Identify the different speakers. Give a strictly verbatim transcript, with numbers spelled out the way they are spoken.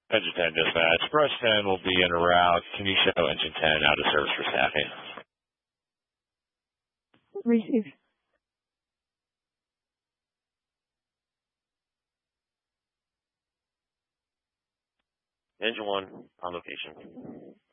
Speaker 1: Engine ten dispatch. Brush ten will be en route. Can you show engine ten out of service for staffing?
Speaker 2: Receive.
Speaker 3: Engine one on location.